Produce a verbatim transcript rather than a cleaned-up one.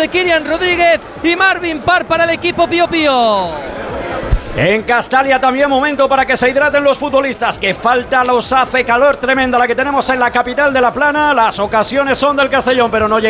de Kirian Rodríguez y Marvin Parr para el equipo Pío Pío. En Castalia también momento para que se hidraten los futbolistas, que falta los hace calor tremenda la que tenemos en la capital de La Plana. Las ocasiones son del Castellón, pero no llega.